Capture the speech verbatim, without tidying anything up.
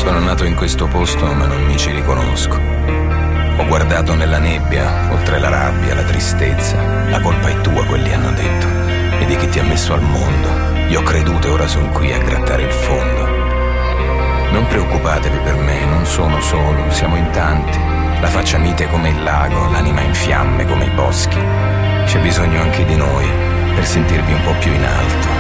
Sono nato in questo posto ma non mi ci riconosco. Ho guardato nella nebbia, oltre la rabbia, la tristezza. La colpa è tua, quelli hanno detto, e di chi ti ha messo al mondo. Io ho creduto e ora sono qui a grattare il fondo. Non preoccupatevi per me, non sono solo, siamo in tanti. La faccia mite come il lago, l'anima in fiamme come i boschi. C'è bisogno anche di noi per sentirvi un po' più in alto.